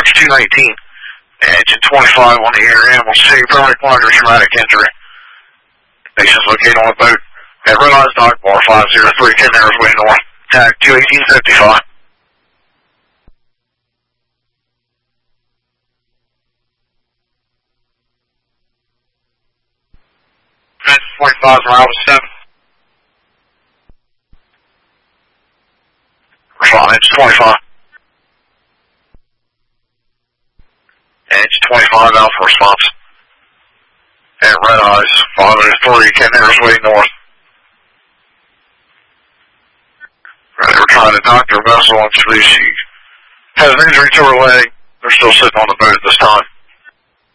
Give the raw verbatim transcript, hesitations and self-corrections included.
approach two nineteen. Engine twenty-five on the air ambulance. City product minor traumatic injury. Patients located on the boat at Red Eyes Dock Bar five zero three, ten hours way north. Tag two eighteen fifty-five. forty-five from Alpha seven. Respond, engine twenty-five. Engine twenty-five, Alpha response. At Red Eyes, five oh three, ten hours way north. Right, we're trying to dock their vessel, and she has an injury to her leg. They're still sitting on the boat at this time.